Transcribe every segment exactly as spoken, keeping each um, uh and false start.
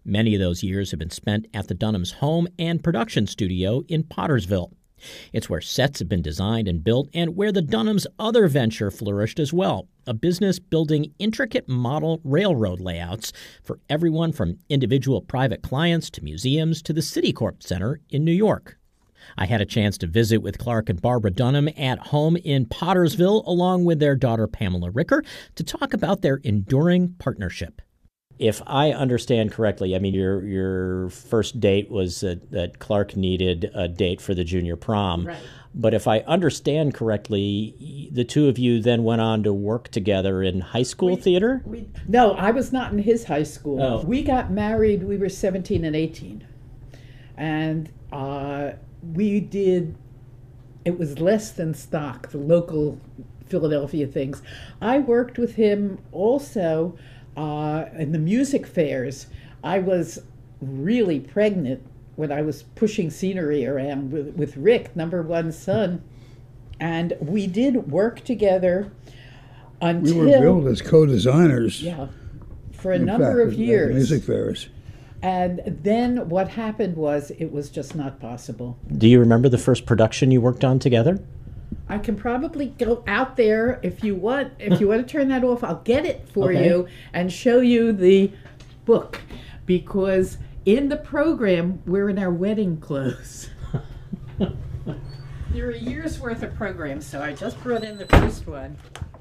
Many of those years have been spent at the Dunhams' home and production studio in Pottersville. It's where sets have been designed and built and where the Dunhams' other venture flourished as well, a business building intricate model railroad layouts for everyone from individual private clients to museums to the Citicorp Center in New York. I had a chance to visit with Clark and Barbara Dunham at home in Pottersville along with their daughter Pamela Ricker to talk about their enduring partnership. If I understand correctly, I mean, your your first date was that, that Clark needed a date for the junior prom. Right. But if I understand correctly, the two of you then went on to work together in high school we, theater? We, no, I was not in his high school. Oh. We got married, we were seventeen and eighteen. And uh, we did, it was less than stock, the local Philadelphia things. I worked with him also uh, in the music fairs. I was really pregnant when I was pushing scenery around with, with Rick, number one son. And we did work together until... We were billed as co-designers. Yeah, for a number fact, of years. Music fairs. And then what happened was it was just not possible. Do you remember the first production you worked on together? I can probably go out there if you want. If you want to turn that off, I'll get it for Okay. you and show you the book. Because in the program, we're in our wedding clothes. There are a year's worth of programs, so I just brought in the first one.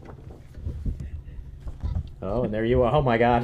Oh, and there you are. Oh, my God.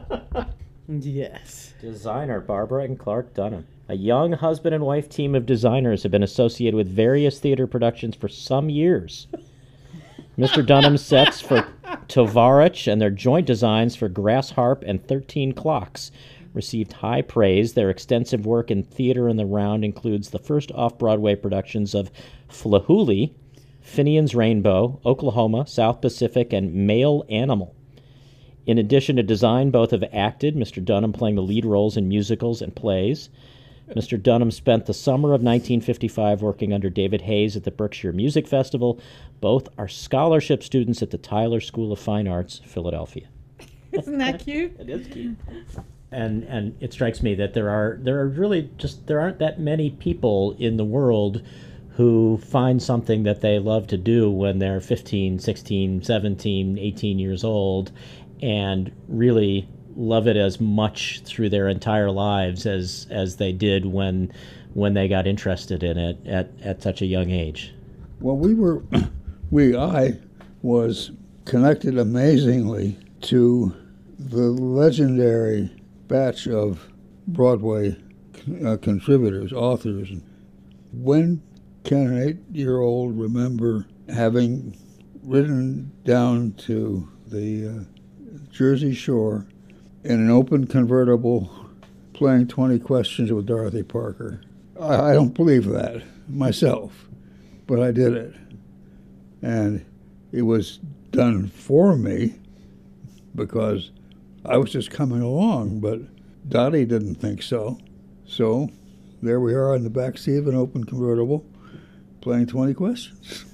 Yes. Designer Barbara and Clark Dunham. A young husband and wife team of designers have been associated with various theater productions for some years. Mister Dunham's sets for Tovarich and their joint designs for Grass Harp and thirteen Clocks received high praise. Their extensive work in theater in the round includes the first off-Broadway productions of Flahooley, Finian's Rainbow, Oklahoma, South Pacific, and Male Animal. In addition to design, both have acted, Mister Dunham playing the lead roles in musicals and plays. Mister Dunham spent the summer of nineteen fifty-five working under David Hayes at the Berkshire Music Festival. Both are scholarship students at the Tyler School of Fine Arts, Philadelphia. Isn't that cute? It is cute. And and it strikes me that there are there are really just there aren't that many people in the world who find something that they love to do when they're fifteen, sixteen, seventeen, eighteen years old and really love it as much through their entire lives as as they did when when they got interested in it at, at such a young age. Well, we were, we, I was connected amazingly to the legendary batch of Broadway uh, contributors, authors. When can an eight-year-old remember having ridden down to the uh, Jersey Shore in an open convertible playing twenty questions with Dorothy Parker? I, I don't believe that myself, but I did it. And it was done for me because I was just coming along, but Dottie didn't think so. So there we are in the backseat of an open convertible playing twenty questions.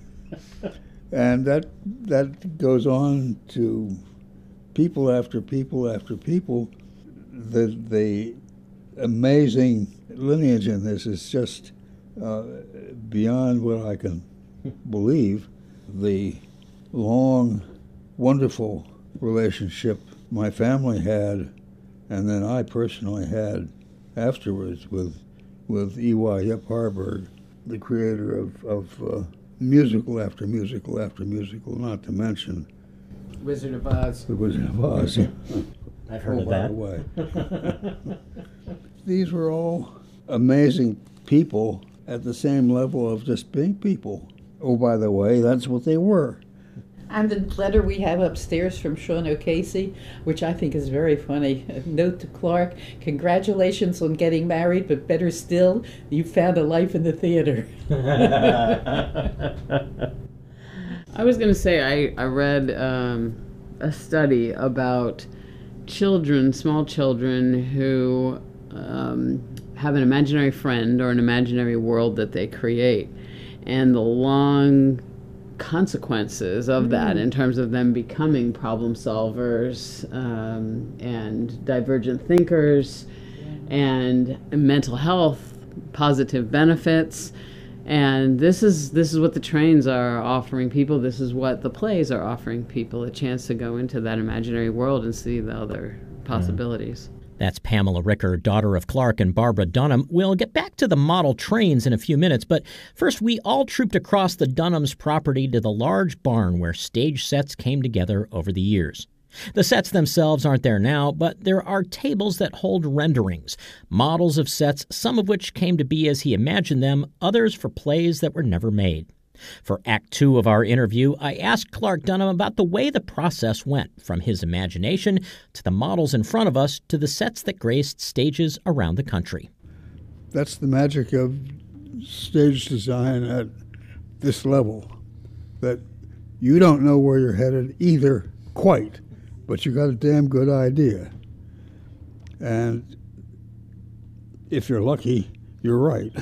And that that goes on to people after people after people. The the amazing lineage in this is just uh, beyond what I can believe. The long, wonderful relationship my family had, and then I personally had afterwards with with E Y Yep Harburg, the creator of, of uh, musical after musical after musical, not to mention Wizard of Oz. The Wizard of Oz. I've heard oh, of by that. the way. These were all amazing people at the same level of just being people. Oh, by the way, that's what they were. And the letter we have upstairs from Sean O'Casey, which I think is very funny. A note to Clark: congratulations on getting married, but better still, you found a life in the theater. I was going to say, I, I read um, a study about children, small children, who um, have an imaginary friend or an imaginary world that they create. And the long consequences of that in terms of them becoming problem solvers um, and divergent thinkers and mental health, positive benefits. And this is this is what the trains are offering people. This is what the plays are offering people, a chance to go into that imaginary world and see the other possibilities. Mm. That's Pamela Ricker, daughter of Clark and Barbara Dunham. We'll get back to the model trains in a few minutes, but first we all trooped across the Dunhams' property to the large barn where stage sets came together over the years. The sets themselves aren't there now, but there are tables that hold renderings, models of sets, some of which came to be as he imagined them, others for plays that were never made. For Act Two of our interview, I asked Clark Dunham about the way the process went, from his imagination to the models in front of us to the sets that graced stages around the country. That's the magic of stage design at this level, that you don't know where you're headed either quite, but you got a damn good idea. And if you're lucky, you're right.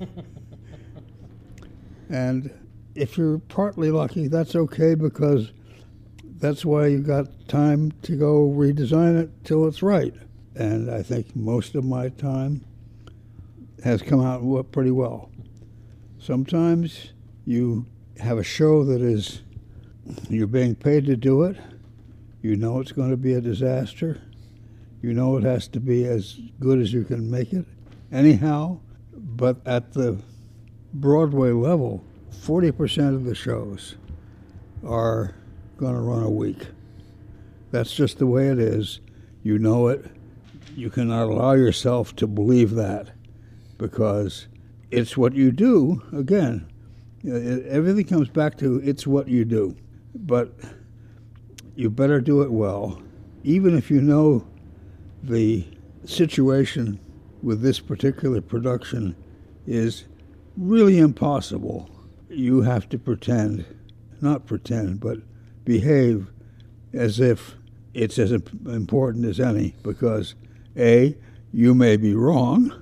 And if you're partly lucky, that's okay, because that's why you got time to go redesign it till it's right. And I think most of my time has come out pretty well. Sometimes you have a show that is, you're being paid to do it. You know it's going to be a disaster. You know it has to be as good as you can make it anyhow. But at the Broadway level, forty percent of the shows are going to run a week. That's just the way it is. You know it. You cannot allow yourself to believe that, because it's what you do. Again, it, everything comes back to it's what you do. But you better do it well. Even if you know the situation with this particular production is really impossible, you have to pretend, not pretend, but behave as if it's as important as any, because A, you may be wrong,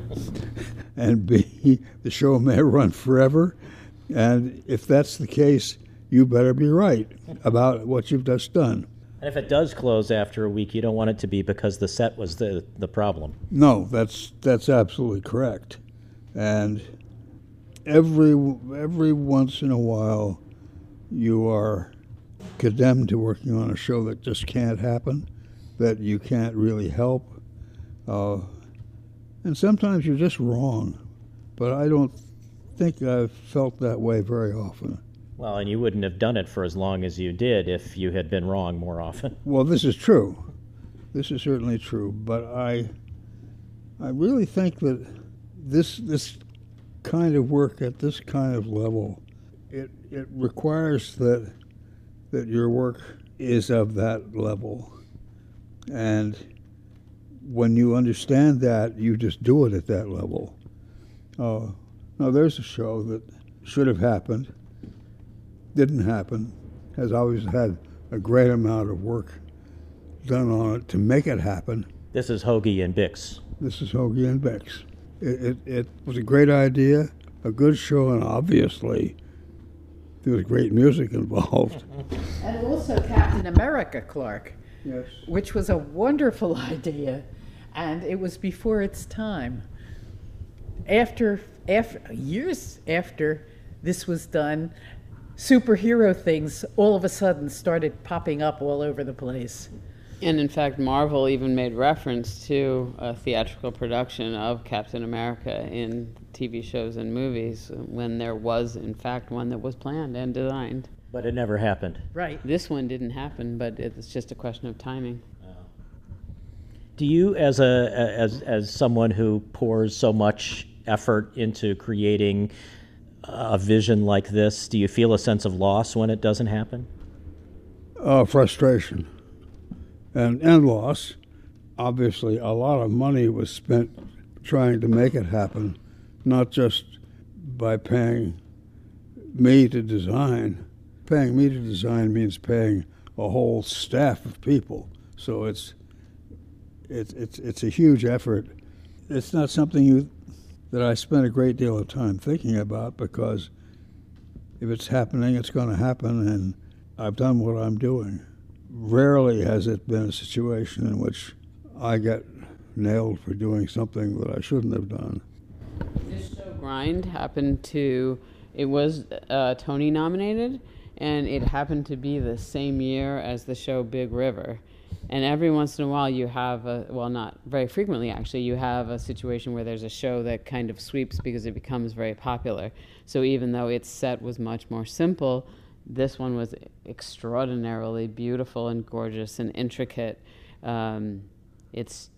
and B, the show may run forever, and if that's the case, you better be right about what you've just done. And if it does close after a week, you don't want it to be because the set was the, the problem. No, that's that's absolutely correct. And every every once in a while, you are condemned to working on a show that just can't happen, that you can't really help. Uh, and sometimes you're just wrong. But I don't think I've felt that way very often. Well, and you wouldn't have done it for as long as you did if you had been wrong more often. Well, this is true. This is certainly true. But I I really think that this this kind of work at this kind of level, it it requires that that your work is of that level. And when you understand that, you just do it at that level. Uh, now, there's a show that should have happened, didn't happen, has always had a great amount of work done on it to make it happen. This is Hoagie and Bix. This is Hoagie and Bix. It, it, it was a great idea, a good show, and obviously there was great music involved. And also Captain America, Clark. Yes. Which was a wonderful idea, and it was before its time. After, after years after this was done, superhero things all of a sudden started popping up all over the place. And in fact, Marvel even made reference to a theatrical production of Captain America in T V shows and movies, when there was, in fact, one that was planned and designed. But it never happened. Right. This one didn't happen, but it's just a question of timing. Do you, as a as as someone who pours so much effort into creating a vision like this, do you feel a sense of loss when it doesn't happen? Uh, frustration and and loss. Obviously, a lot of money was spent trying to make it happen, not just by paying me to design. Paying me to design means paying a whole staff of people. So it's it's it's it's a huge effort. It's not something you that I spent a great deal of time thinking about, because if it's happening, it's going to happen, and I've done what I'm doing. Rarely has it been a situation in which I get nailed for doing something that I shouldn't have done. This show, Grind, happened to, it was uh, Tony nominated, and it happened to be the same year as the show Big River. And every once in a while you have a, well, not very frequently actually, you have a situation where there's a show that kind of sweeps because it becomes very popular. So even though its set was much more simple, this one was extraordinarily beautiful and gorgeous and intricate. Um, it's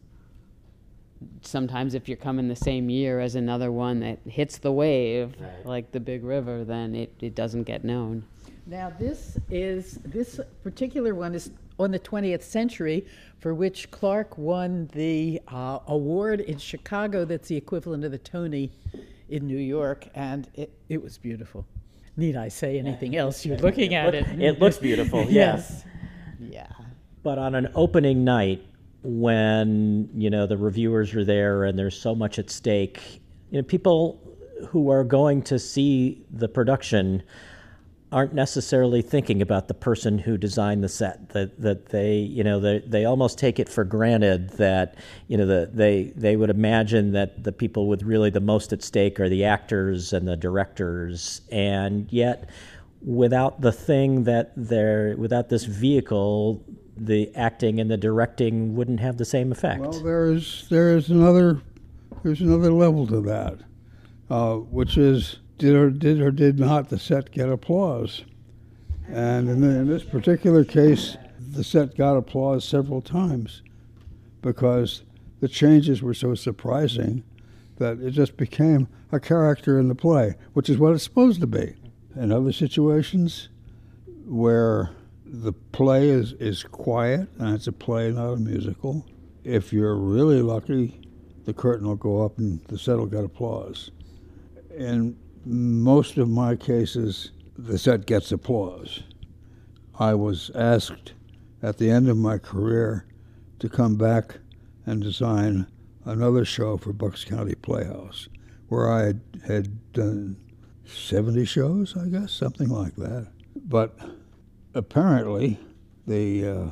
sometimes if you're coming the same year as another one that hits the wave, right, like the Big River, then it, it doesn't get known. Now this is, this particular one is on the twentieth century, for which Clark won the uh, award in Chicago that's the equivalent of the Tony in New York, and it, it was beautiful. Need I say anything else? You're looking at it. It looks beautiful, yes. Yeah. But on an opening night, when, you know, the reviewers are there and there's so much at stake, you know, people who are going to see the production aren't necessarily thinking about the person who designed the set. That that they, you know, they they almost take it for granted that, you know, the, they they would imagine that the people with really the most at stake are the actors and the directors, and yet without the thing that they're without this vehicle, the acting and the directing wouldn't have the same effect. Well, there is there is another there's another level to that, uh, which is did or did or did not the set get applause? And in, the, in this particular case, the set got applause several times because the changes were so surprising that it just became a character in the play, which is what it's supposed to be. In other situations where the play is, is quiet, and it's a play, not a musical, if you're really lucky, the curtain will go up and the set will get applause. In most of my cases, the set gets applause. I was asked at the end of my career to come back and design another show for Bucks County Playhouse, where I had, had done seventy shows, I guess, something like that. But apparently, the uh,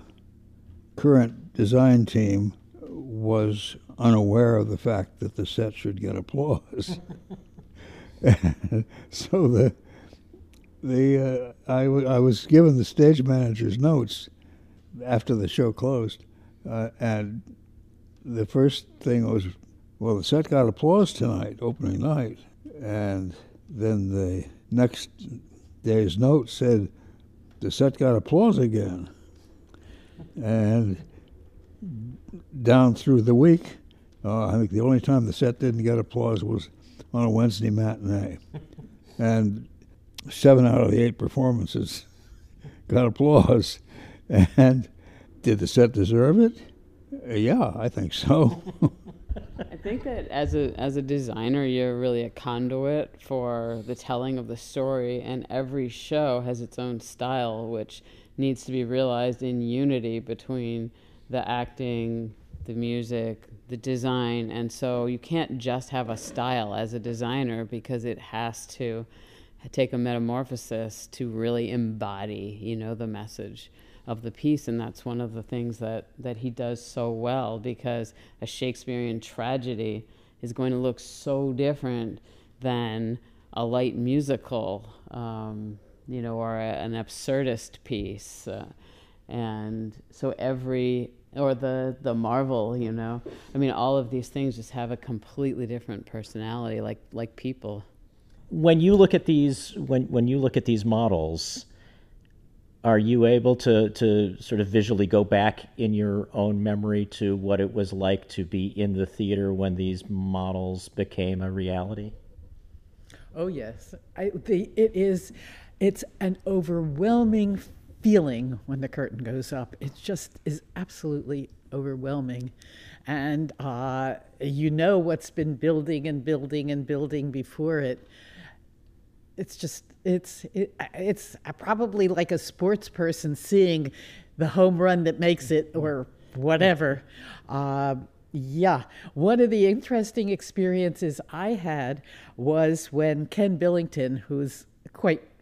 current design team was unaware of the fact that the set should get applause. So the the uh, I, w- I was given the stage manager's notes after the show closed, uh, and the first thing was, well, the set got applause tonight, opening night, and then the next day's note said, the set got applause again. And down through the week, uh, I think the only time the set didn't get applause was on a Wednesday matinee. And seven out of the eight performances got applause. And did the set deserve it? Uh, yeah, I think so. I think that as a as a designer, you're really a conduit for the telling of the story, and every show has its own style, which needs to be realized in unity between the acting, the music, the design, and so you can't just have a style as a designer because it has to take a metamorphosis to really embody, you know, the message of the piece. And that's one of the things that, that he does so well, because a Shakespearean tragedy is going to look so different than a light musical, um, you know, or a, an absurdist piece. Uh, and so every, or the, the Marvel, you know, I mean, all of these things just have a completely different personality, like, like people. When you look at these, when, when you look at these models, are you able to, to sort of visually go back in your own memory to what it was like to be in the theater when these models became a reality? Oh, yes. I, the, it is, it's an overwhelming feeling when the curtain goes up. It just is absolutely overwhelming. And uh, you know what's been building and building and building before it. It's just, it's it, it's probably like a sports person seeing the home run that makes it or whatever. Uh, yeah. One of the interesting experiences I had was when Ken Billington, who's quite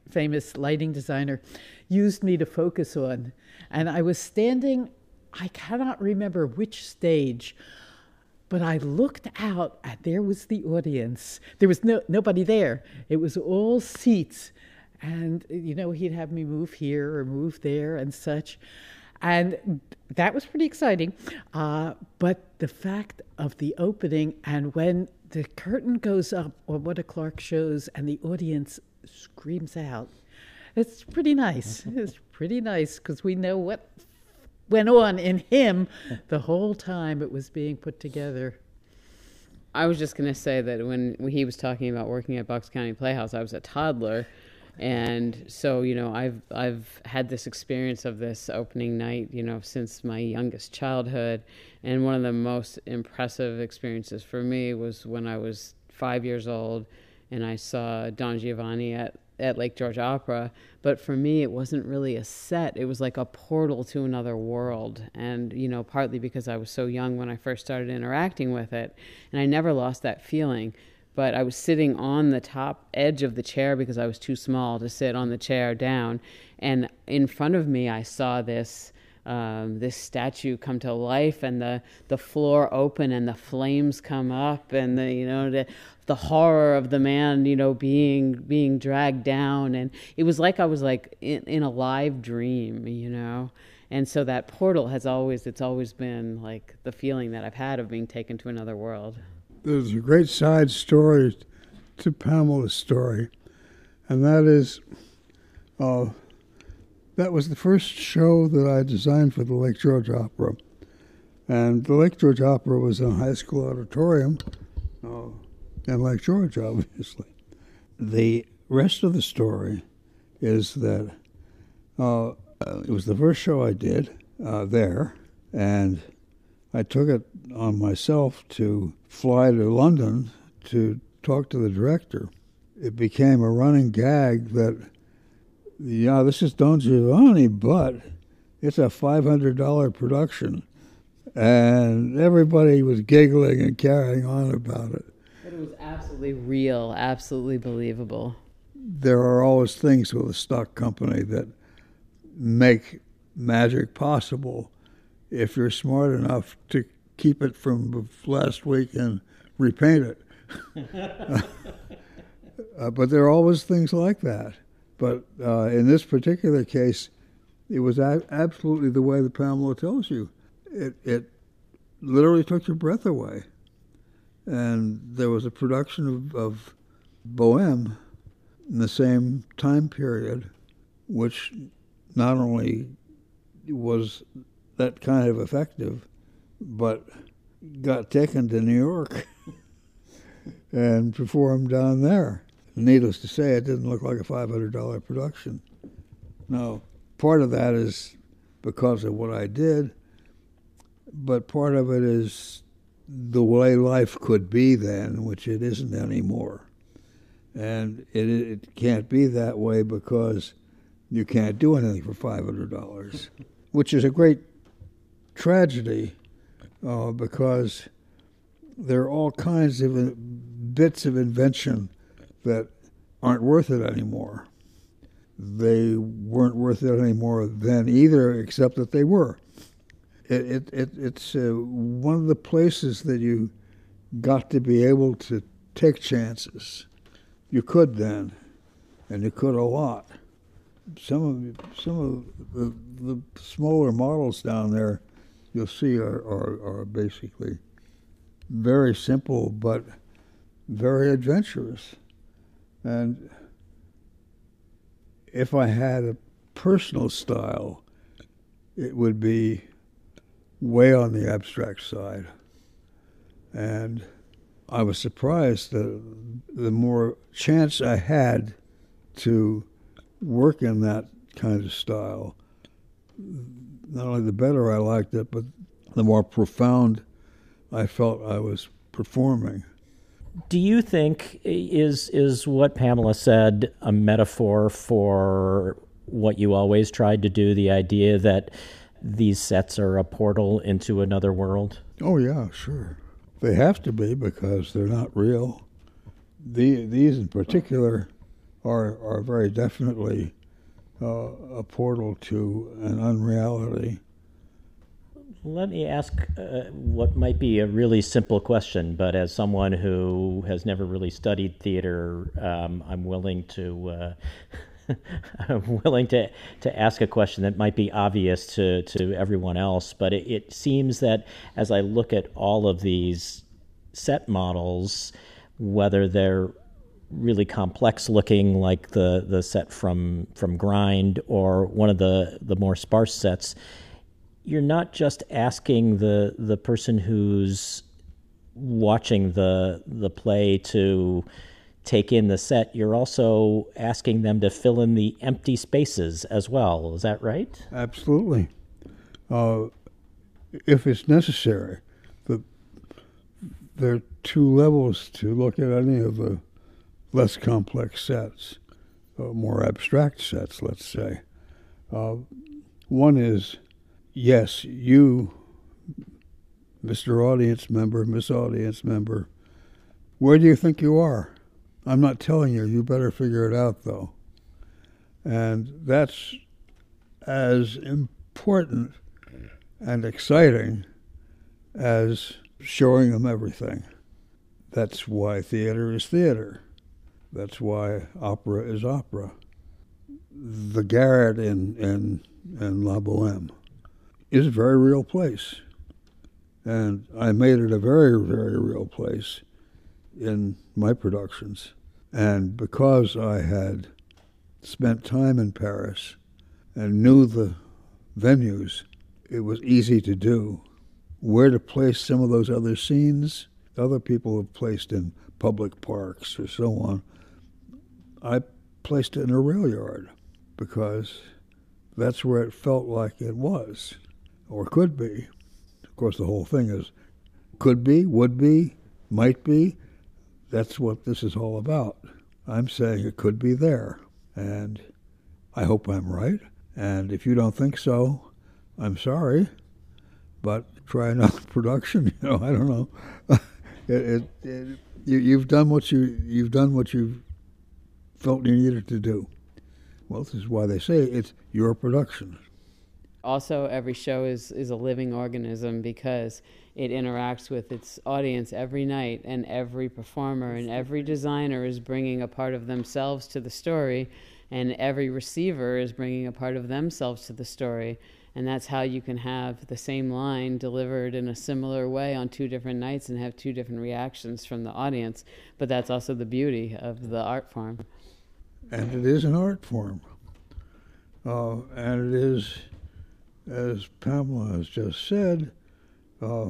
famous lighting designer, used me to focus on. And I was standing, I cannot remember which stage, but I looked out and there was the audience. There was no nobody there. It was all seats. And, you know, he'd have me move here or move there and such. And that was pretty exciting. Uh, but the fact of the opening, and when the curtain goes up on one of Clark's shows and the audience screams out, it's pretty nice. It's pretty nice because we know what went on in him the whole time it was being put together. I was just going to say that when he was talking about working at Bucks County Playhouse, I was a toddler. And so, you know, I've I've had this experience of this opening night, you know, since my youngest childhood. And one of the most impressive experiences for me was when I was five years old and I saw Don Giovanni at, at Lake George Opera. But for me, it wasn't really a set. It was like a portal to another world. And, you know, partly because I was so young when I first started interacting with it. And I never lost that feeling. But I was sitting on the top edge of the chair because I was too small to sit on the chair down. And in front of me, I saw this um, this statue come to life, and the, the floor open, and the flames come up, and the you know the the horror of the man you know being being dragged down, and it was like I was like in, in a live dream, you know. And so that portal has always it's always been like the feeling that I've had of being taken to another world. There's a great side story to Pamela's story, and that is, uh, that was the first show that I designed for the Lake George Opera. And the Lake George Opera was a high school auditorium uh, in Lake George, obviously. The rest of the story is that uh, it was the first show I did uh, there, and I took it on myself to fly to London to talk to the director. It became a running gag that, yeah, this is Don Giovanni, but it's a five hundred dollars production. And everybody was giggling and carrying on about it. But it was absolutely real, absolutely believable. There are always things with a stock company that make magic possible if you're smart enough to keep it from last week and repaint it. uh, but there are always things like that. But uh, in this particular case, it was a- absolutely the way that Pamela tells you. It, it literally took your breath away. And there was a production of, of Bohème in the same time period, which not only was that kind of effective, but got taken to New York and performed down there. Needless to say, it didn't look like a five hundred dollars production. Now, part of that is because of what I did, but part of it is the way life could be then, which it isn't anymore. And it, it can't be that way because you can't do anything for five hundred dollars, which is a great tragedy uh, because there are all kinds of bits of invention that aren't worth it anymore. They weren't worth it anymore then either, except that they were. It, it, it it's uh, one of the places that you got to be able to take chances. You could then, and you could a lot. Some of some of the, the smaller models down there you'll see are, are, are basically very simple but very adventurous. And if I had a personal style, it would be way on the abstract side. And I was surprised that the more chance I had to work in that kind of style, not only the better I liked it, but the more profound I felt I was performing. Do you think is is what Pamela said a metaphor for what you always tried to do, the idea that these sets are a portal into another world? Oh, yeah, sure. They have to be because they're not real. The, these in particular are, are very definitely uh, a portal to an unreality. Let me ask uh, what might be a really simple question, but as someone who has never really studied theater, um, I'm willing to uh, I'm willing to, to ask a question that might be obvious to, to everyone else. But it, it seems that as I look at all of these set models, whether they're really complex looking like the, the set from from Grind or one of the, the more sparse sets, you're not just asking the the person who's watching the the play to take in the set, you're also asking them to fill in the empty spaces as well. Is that right? Absolutely. Uh, if it's necessary. The, there are two levels to look at any of the less complex sets, uh, more abstract sets, let's say. Uh, one is, yes, you, Mister Audience Member, Miss Audience Member, where do you think you are? I'm not telling you. You better figure it out, though. And that's as important and exciting as showing them everything. That's why theater is theater. That's why opera is opera. The Garret in, in, in La Boheme is a very real place. And I made it a very, very real place in my productions. And because I had spent time in Paris and knew the venues, it was easy to do. Where to place some of those other scenes, other people have placed in public parks or so on. I placed it in a rail yard because that's where it felt like it was, or could be. Of course, the whole thing is could be, would be, might be. That's what this is all about. I'm saying it could be there, and I hope I'm right. And if you don't think so, I'm sorry, but try another production. You know, I don't know. it, it, it, you, you've done what you you've done what you felt you needed to do. Well, this is why they say it's your production. Also, every show is, is a living organism because it interacts with its audience every night, and every performer and every designer is bringing a part of themselves to the story, and every receiver is bringing a part of themselves to the story. And that's how you can have the same line delivered in a similar way on two different nights and have two different reactions from the audience. But that's also the beauty of the art form. And it is an art form. Uh, and it is, as Pamela has just said, uh,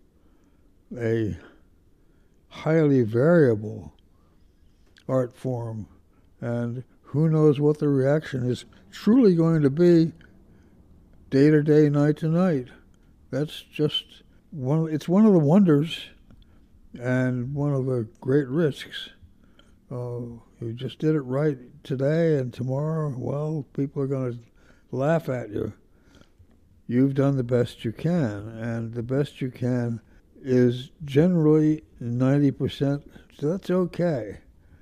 a highly variable art form. And who knows what the reaction is truly going to be day to day, night to night. That's just one, it's one of the wonders and one of the great risks. Uh, you just did it right today, and tomorrow, well, people are going to laugh at you. You've done the best you can, and the best you can is generally ninety percent, so that's okay.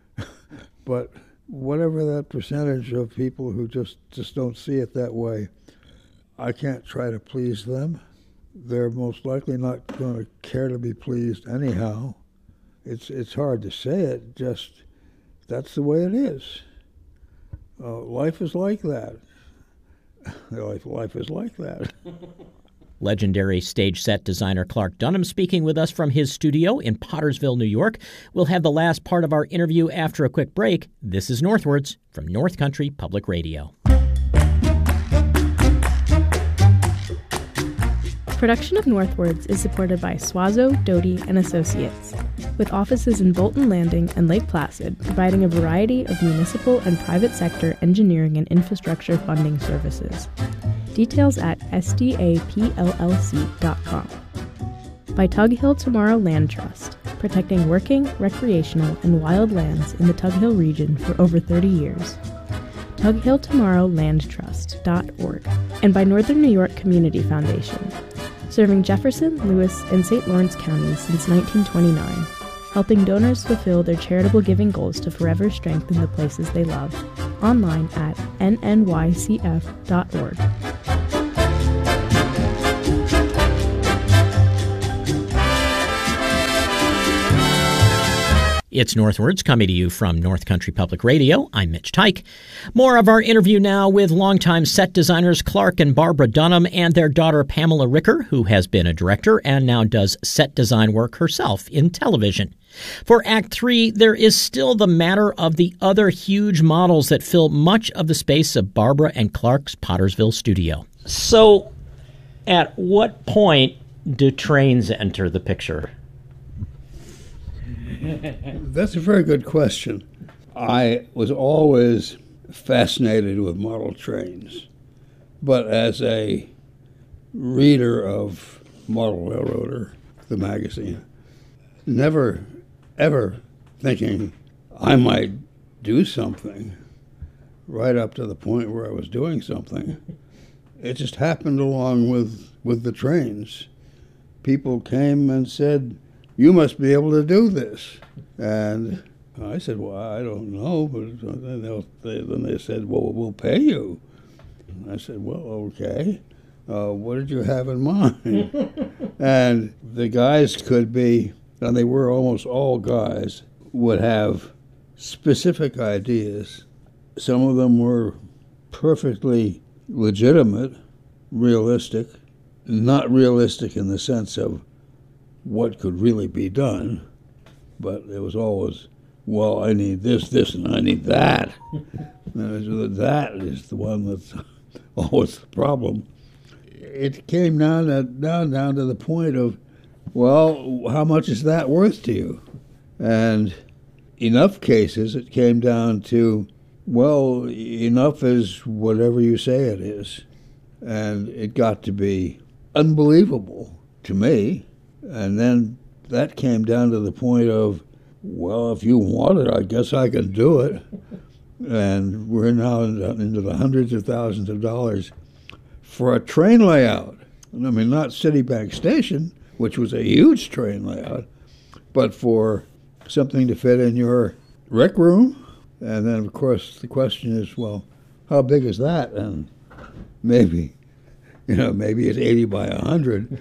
But whatever that percentage of people who just, just don't see it that way, I can't try to please them. They're most likely not going to care to be pleased anyhow. It's it's hard to say it, just that's the way it is. Uh, life is like that. life, life is like that. Legendary stage set designer Clark Dunham speaking with us from his studio in Pottersville, New York. We'll have the last part of our interview after a quick break. This is Northwards from North Country Public Radio. Production of Northwards is supported by Swazo, Doty, and Associates, with offices in Bolton Landing and Lake Placid, providing a variety of municipal and private sector engineering and infrastructure funding services. Details at S D A P L L C dot com. By Tug Hill Tomorrow Land Trust, protecting working, recreational, and wild lands in the Tug Hill region for over thirty years. Tug Hill Tomorrow Land Trust dot org. And by Northern New York Community Foundation, serving Jefferson, Lewis, and Saint Lawrence counties since nineteen twenty-nine. helping donors fulfill their charitable giving goals to forever strengthen the places they love. Online at n n y c f dot org. It's Northwards, coming to you from North Country Public Radio. I'm Mitch Tyke. More of our interview now with longtime set designers Clark and Barbara Dunham and their daughter Pamela Ricker, who has been a director and now does set design work herself in television. For Act Three, there is still the matter of the other huge models that fill much of the space of Barbara and Clark's Pottersville studio. So, at what point do trains enter the picture? That's a very good question. I was always fascinated with model trains, but as a reader of Model Railroader, the magazine, never, ever thinking I might do something right up to the point where I was doing something. It just happened along with, with the trains. People came and said, "You must be able to do this." And I said, "Well, I don't know." But then they, then they said, "Well, we'll pay you." And I said, "Well, okay. Uh, what did you have in mind?" And the guys could be, and they were almost all guys, would have specific ideas. Some of them were perfectly legitimate, realistic, not realistic in the sense of what could really be done, but it was always, well, I need this, this, and I need that. And that is the one that's always the problem. It came down to, down, down to the point of, well, how much is that worth to you? And enough cases, it came down to, well, enough is whatever you say it is. And it got to be unbelievable to me. And then that came down to the point of, well, if you want it, I guess I can do it. And we're now into the hundreds of thousands of dollars for a train layout. And I mean, not Citibank Station, which was a huge train layout, but for something to fit in your rec room. And then, of course, the question is, well, how big is that? And maybe, you know, maybe it's eighty by one hundred.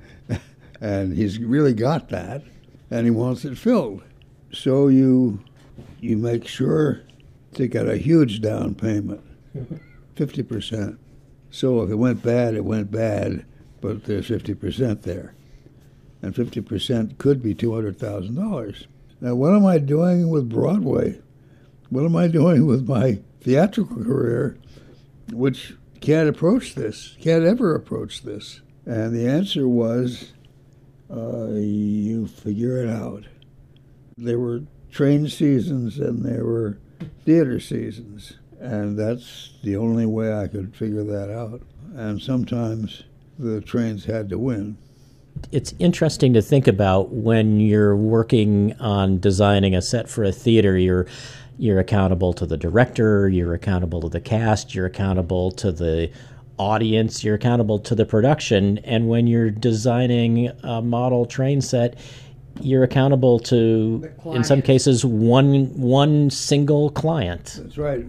And he's really got that, and he wants it filled. So you you make sure to get a huge down payment, fifty percent. So if it went bad, it went bad, but there's fifty percent there. And fifty percent could be two hundred thousand dollars. Now, what am I doing with Broadway? What am I doing with my theatrical career, which can't approach this, can't ever approach this? And the answer was, Uh, you figure it out. There were train seasons and there were theater seasons, and that's the only way I could figure that out. And sometimes the trains had to win. It's interesting to think about when you're working on designing a set for a theater. You're you're accountable to the director, you're accountable to the cast, you're accountable to the audience, you're accountable to the production, and when you're designing a model train set, you're accountable to, in some cases, one one single client. That's right.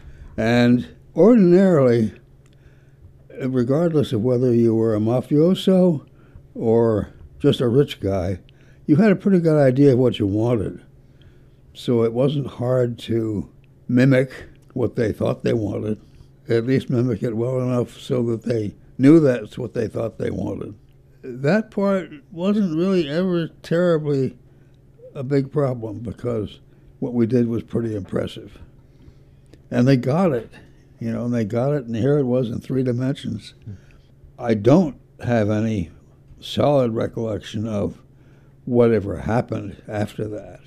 And ordinarily, regardless of whether you were a mafioso or just a rich guy, you had a pretty good idea of what you wanted. So it wasn't hard to mimic what they thought they wanted, at least mimic it well enough so that they knew that's what they thought they wanted. That part wasn't really ever terribly a big problem because what we did was pretty impressive. And they got it, you know, and they got it, and here it was in three dimensions. I don't have any solid recollection of whatever happened after that.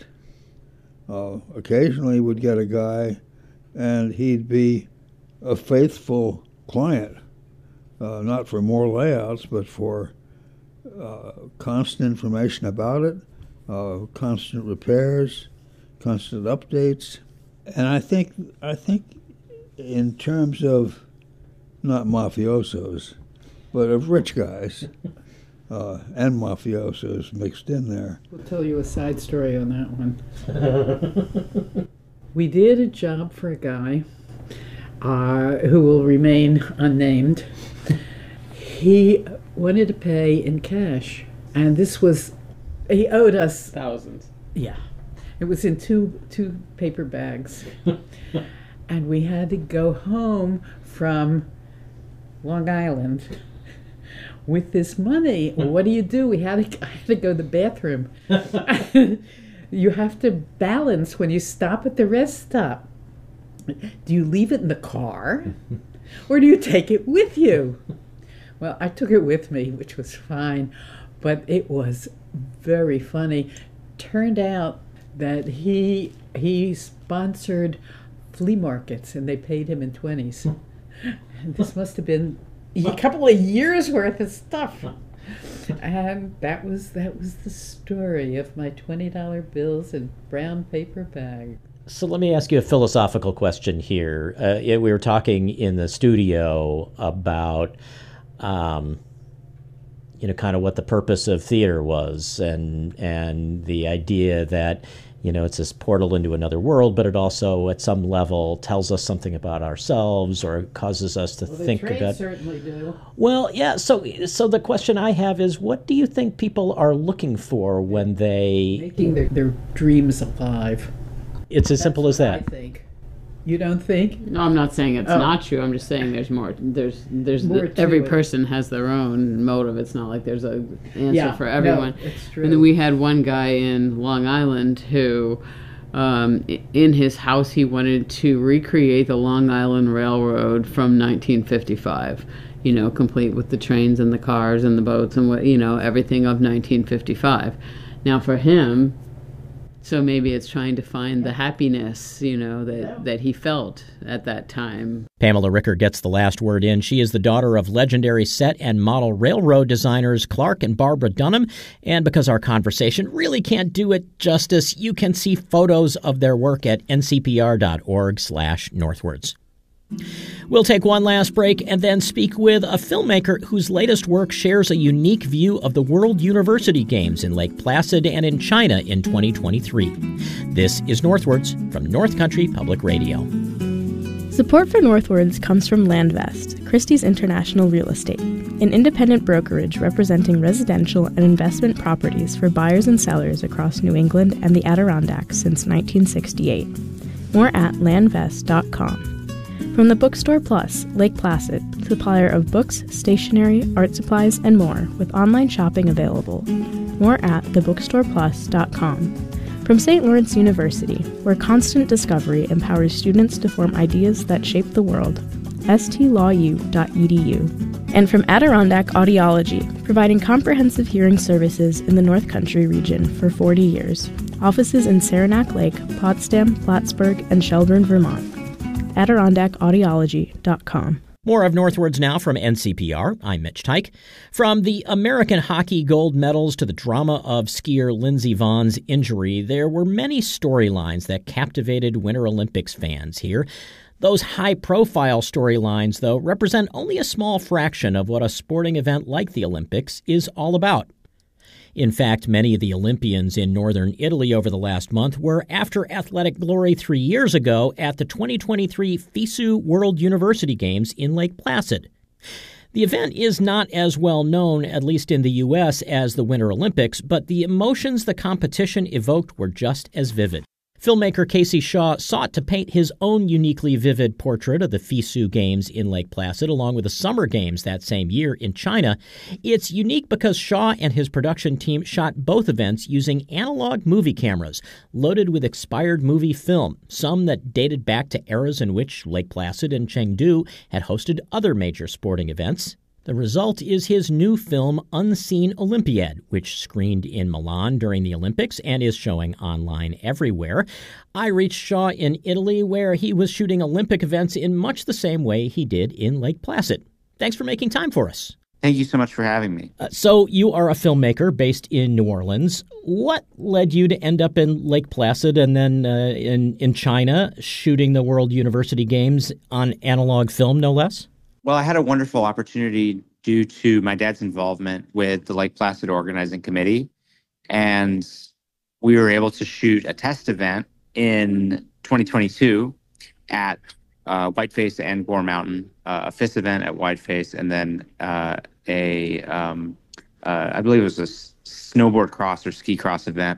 Uh, occasionally we'd get a guy, and he'd be a faithful client, uh, not for more layouts, but for uh, constant information about it, uh, constant repairs, constant updates. And I think I think in terms of not mafiosos, but of rich guys, uh, and mafiosos mixed in there. We'll tell you a side story on that one. We did a job for a guy uh, who will remain unnamed. He wanted to pay in cash, and this was, he owed us Thousands. Yeah, it was in two two paper bags, and we had to go home from Long Island with this money. What do you do? We had to I had to go to the bathroom. You have to balance when you stop at the rest stop. Do you leave it in the car, or do you take it with you? Well, I took it with me, which was fine, but it was very funny. Turned out that he he sponsored flea markets, and they paid him in twenties. And this must have been a couple of years worth of stuff. And that was that was the story of my twenty dollar bills in brown paper bag. So let me ask you a philosophical question here. Uh, yeah, we were talking in the studio about, um, you know, kind of what the purpose of theater was, and and the idea that, you know, it's this portal into another world, but it also, at some level, tells us something about ourselves, or causes us to Well, think the trades about. certainly do. Well, yeah. So, so the question I have is, what do you think people are looking for when they? Making their, their dreams alive. It's as simple as That's that. what I think. You don't think? No, I'm not saying it's Oh. not true. I'm just saying there's more. There's there's More the, to every it. person has their own motive. It's not like there's a answer Yeah, for no, everyone. it's true. And then we had one guy in Long Island who, um, i- in his house, he wanted to recreate the Long Island Railroad from nineteen fifty-five. You know, complete with the trains and the cars and the boats and what you know everything of nineteen fifty-five. Now for him. So maybe it's trying to find the happiness, you know, that, that he felt at that time. Pamela Ricker gets the last word in. She is the daughter of legendary set and model railroad designers Clark and Barbara Dunham. And because our conversation really can't do it justice, you can see photos of their work at ncpr.org slash northwards. We'll take one last break and then speak with a filmmaker whose latest work shares a unique view of the World University Games in Lake Placid and in China in twenty twenty-three. This is Northwards from North Country Public Radio. Support for Northwards comes from Landvest, Christie's International Real Estate, an independent brokerage representing residential and investment properties for buyers and sellers across New England and the Adirondacks since nineteen sixty-eight. More at landvest dot com. From the Bookstore Plus, Lake Placid, supplier of books, stationery, art supplies, and more, with online shopping available. More at the bookstore plus dot com. From Saint Lawrence University, where constant discovery empowers students to form ideas that shape the world. s t law u dot e d u. And from Adirondack Audiology, providing comprehensive hearing services in the North Country region for forty years. Offices in Saranac Lake, Potsdam, Plattsburgh, and Shelburne, Vermont. adirondack audiology dot com. More of Northwards now from N C P R. I'm Mitch Teich. From the American hockey gold medals to the drama of skier Lindsey Vohn's injury, there were many storylines that captivated Winter Olympics fans here. Those high-profile storylines, though, represent only a small fraction of what a sporting event like the Olympics is all about. In fact, many of the Olympians in northern Italy over the last month were after athletic glory three years ago at the twenty twenty-three FISU World University Games in Lake Placid. The event is not as well known, at least in the U S, as the Winter Olympics, but the emotions the competition evoked were just as vivid. Filmmaker Casey Shaw sought to paint his own uniquely vivid portrait of the FISU Games in Lake Placid, along with the Summer Games that same year in China. It's unique because Shaw and his production team shot both events using analog movie cameras, loaded with expired movie film, some that dated back to eras in which Lake Placid and Chengdu had hosted other major sporting events. The result is his new film, Unseen Olympiad, which screened in Milan during the Olympics and is showing online everywhere. I reached Shaw in Italy, where he was shooting Olympic events in much the same way he did in Lake Placid. Thanks for making time for us. Thank you so much for having me. Uh, so you are a filmmaker based in New Orleans. What led you to end up in Lake Placid and then uh, in, in China shooting the World University Games on analog film, no less? Well, I had a wonderful opportunity due to my dad's involvement with the Lake Placid Organizing Committee. And we were able to shoot a test event in twenty twenty-two at uh, Whiteface and Gore Mountain, uh, a F I S event at Whiteface, and then uh, a, um, uh, I believe it was a s- snowboard cross or ski cross event